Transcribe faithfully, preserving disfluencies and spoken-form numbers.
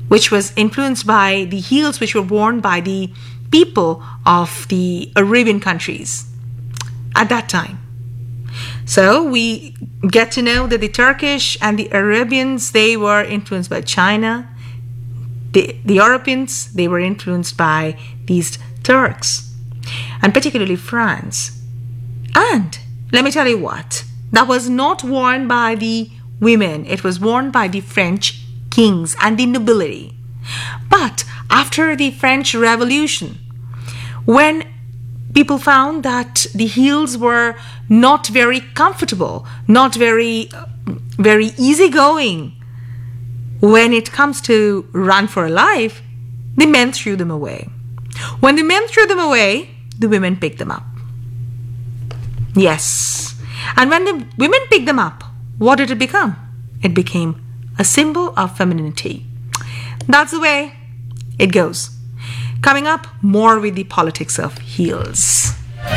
which was influenced by the heels which were worn by the people of the Arabian countries at that time. So we get to know that the Turkish and the Arabians, they were influenced by China. The, the Europeans, they were influenced by these Turks, and particularly France. And let me tell you what, that was not worn by the women. It was worn by the French kings and the nobility. But after the French Revolution, when people found that the heels were not very comfortable, not very, very easygoing when it comes to run for a life, the men threw them away. When the men threw them away, the women picked them up. Yes. And when the women picked them up, what did it become? It became a symbol of femininity. That's the way it goes. Coming up, more with the politics of heels.